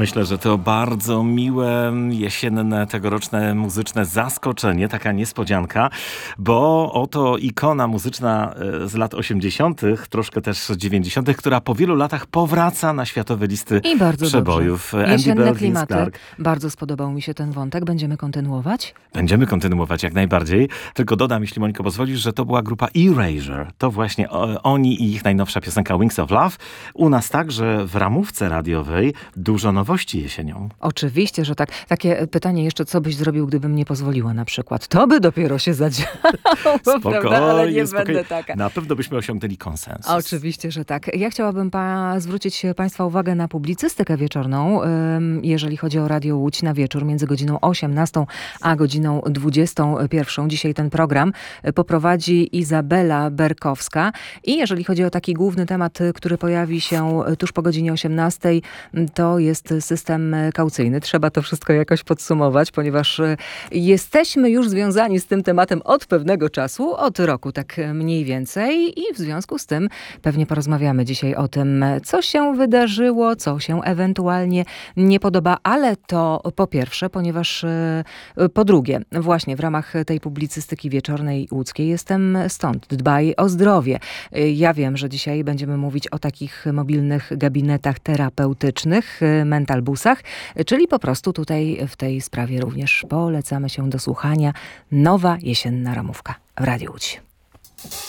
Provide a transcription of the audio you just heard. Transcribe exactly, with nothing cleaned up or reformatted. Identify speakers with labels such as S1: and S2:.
S1: Myślę, że to bardzo miłe, jesienne, tegoroczne muzyczne zaskoczenie, taka niespodzianka, bo oto ikona muzyczna z lat osiemdziesiątych, troszkę też dziewięćdziesiątych, która po wielu latach powraca na światowe listy
S2: I bardzo
S1: przebojów.
S2: Dobrze.
S1: Andy
S2: Jesienne
S1: Bell,
S2: klimaty.
S1: Vince Clarke.
S2: Bardzo spodobał mi się ten wątek. Będziemy kontynuować?
S1: Będziemy kontynuować jak najbardziej. Tylko dodam, jeśli Moniko pozwolisz, że to była grupa Erasure. To właśnie o, oni i ich najnowsza piosenka Wings of Love. U nas także w ramówce radiowej dużo nowości jesienią.
S2: Oczywiście, że tak. Takie pytanie jeszcze, co byś zrobił, gdybym nie pozwoliła na przykład. To by dopiero się zadziało, prawda? Ale nie
S1: spokojnie.
S2: będę taka.
S1: Na pewno byśmy osiągnęli konsensus.
S2: Oczywiście, że tak. Ja chciałabym pa- zwrócić Państwa uwagę na publicystykę wieczorną, ym, jeżeli chodzi o Radio Łódź na wieczór między godziną osiemnastą a godziną dwudziestą pierwszą. Dzisiaj ten program poprowadzi Izabela Berkowska i jeżeli chodzi o taki główny temat, który pojawi się tuż po godzinie osiemnastej, to jest system kaucyjny. Trzeba to wszystko jakoś podsumować, ponieważ jesteśmy już związani z tym tematem od pewnego czasu, od roku tak mniej więcej i w związku z tym pewnie porozmawiamy dzisiaj o tym, co się wydarzyło, co się ewentualnie nie podoba, ale to po pierwsze, ponieważ po drugie, właśnie w ramach tej publicystyki wieczornej łódzkiej jestem stąd. Dbaj o zdrowie. Ja wiem, że dzisiaj będziemy mówić o takich mobilnych gabinetach terapeutycznych, mentalbusach, czyli po prostu tutaj w tej sprawie również polecamy się do słuchania. Nowa jesienna ramówka w Radiu Łódź.